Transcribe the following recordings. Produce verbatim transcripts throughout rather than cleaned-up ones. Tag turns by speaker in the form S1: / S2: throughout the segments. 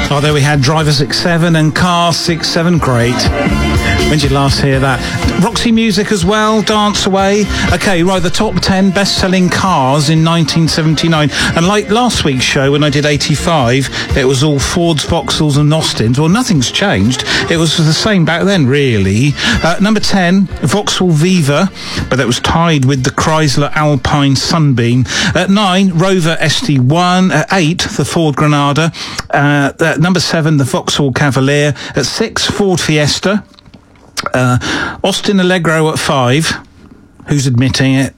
S1: Oh, there we had Driver six seven and Car six seven. Great. When did you last hear that? Roxy Music as well, Dance Away. Okay, right, the top ten best-selling cars in nineteen seventy-nine. And like last week's show when I did eighty-five, it was all Fords, Vauxhalls and Austins. Well, nothing's changed. It was the same back then, really. Uh, number ten, Vauxhall Viva, but that was tied with the Chrysler Alpine Sunbeam. At nine, Rover S T one. At eight, the Ford Granada. Uh, at number seven, the Vauxhall Cavalier. At six, Ford Fiesta. Uh, Austin Allegro at five. Who's admitting it?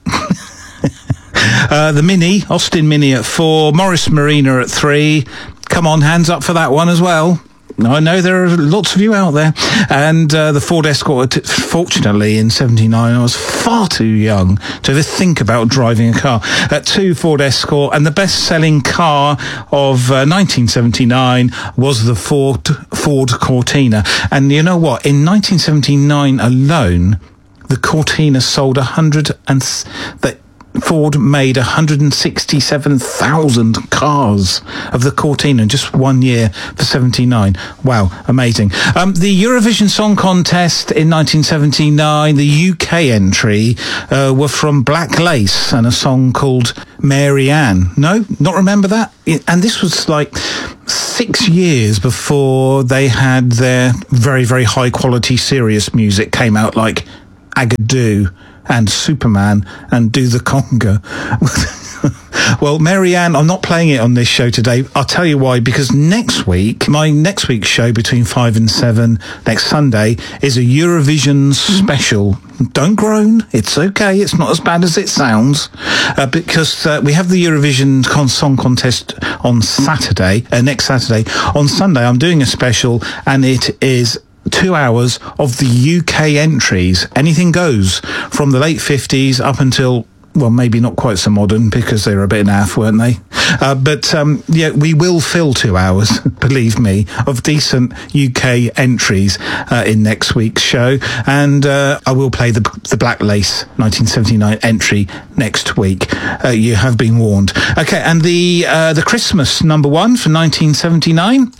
S1: uh, the Mini, Austin Mini at four. Morris Marina at three. Come on, hands up for that one as well. I know there are lots of you out there. And uh, the Ford Escort, fortunately, in seventy-nine, I was far too young to ever think about driving a car. At two, Ford Escort. And the best-selling car of uh, nineteen seventy-nine was the Ford, Ford Cortina. And you know what? In nineteen seventy-nine alone, the Cortina sold one hundred and... Th- the, Ford made one hundred sixty-seven thousand cars of the Cortina in just one year for seventy-nine. Wow, amazing. Um, the Eurovision Song Contest in nineteen seventy-nine, the U K entry, uh, were from Black Lace and a song called Mary Ann. No? Not remember that? And this was like six years before they had their very, very high quality serious music came out, like Agadoo and Superman and Do the Conga. Well, Mary Ann, I'm not playing it on this show today. I'll tell you why, because next week, my next week's show between five and seven, next Sunday, is a Eurovision special. Don't groan. It's okay. It's not as bad as it sounds. Uh, because uh, we have the Eurovision con- Song Contest on Saturday, uh, next Saturday. On Sunday, I'm doing a special, and it is two hours of the U K entries. Anything goes from the late fifties up until, well, maybe not quite so modern because they were a bit naff, weren't they? Uh, but, um, yeah, we will fill two hours, believe me, of decent U K entries uh, in next week's show. And uh, I will play the the Black Lace nineteen seventy-nine entry next week. Uh, you have been warned. Okay, and the uh, the Christmas number one for nineteen seventy-nine,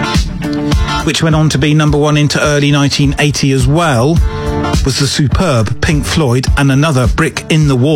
S1: which went on to be number one into early nineteen eighty as well, was the superb Pink Floyd and Another Brick in the Wall.